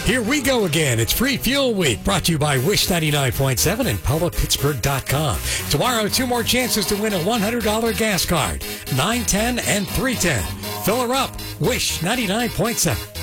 Here we go again. It's Free Fuel Week, brought to you by Wish 99.7 and PullaPittsburgh.com. Tomorrow, 2 more chances to win a $100 gas card. 9, 10, and 310. Fill her up. Wish 99.7.